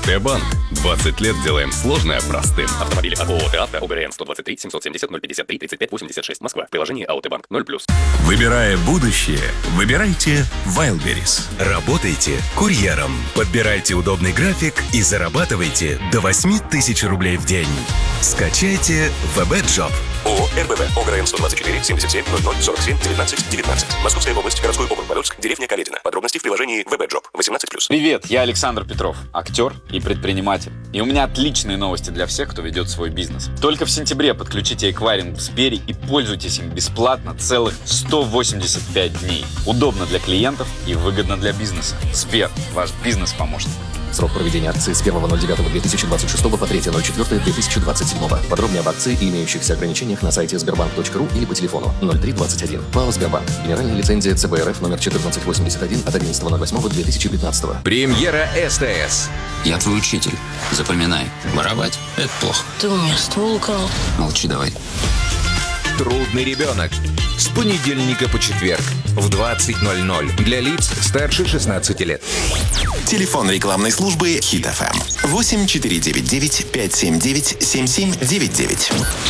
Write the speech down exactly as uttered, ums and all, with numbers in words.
АТ-банк. двадцать лет делаем сложное простым. Автомобили от ООО «Авто», ОГРН сто двадцать три семьсот семьдесят ноль пятьдесят три тридцать пять восемьдесят шесть, Москва. Приложение АОТ-банк ноль плюс. Выбирая будущее, выбирайте Wildberries. Работайте курьером. Подбирайте удобный график и зарабатывайте до восемь тысяч рублей в день. Скачайте ВБ-джоб. ООО «РБВ», ОГРН сто двадцать четыре семьдесят семь ноль ноль сорок семь девятнадцать девятнадцать. Московская область, городской округ Полоцк, деревня Каледина. Подробности в приложении ВБ-джоб. восемнадцать плюс. Привет, я Александр Петров, актер и предприниматель. И у меня отличные новости для всех, кто ведет свой бизнес. Только в сентябре подключите эквайринг в Сбере и пользуйтесь им бесплатно целых сто восемьдесят пять дней. Удобно для клиентов и выгодно для бизнеса. Сбер, ваш бизнес-помощник. Срок проведения акции с первого ноль девятого две тысячи двадцать шестого по третьего ноль четвёртого две тысячи двадцать седьмого. Подробнее об акции и имеющихся ограничениях на сайте сбербанк точка ру или по телефону ноль три двадцать один. ПАО «Сбербанк». Генеральная лицензия ЦБ РФ номер четырнадцать восемьдесят один от одиннадцатого ноль восьмого две тысячи пятнадцатого. Премьера СТС. Я твой учитель. Запоминай. Воровать – это плохо. Ты у меня ствол украл. Молчи давай. Трудный ребенок. С понедельника по четверг в двадцать ноль ноль для лиц старше шестнадцати лет. Телефон рекламной службы Хит эф эм восемь четыре девять девять пять семь девять семь семь девять девять.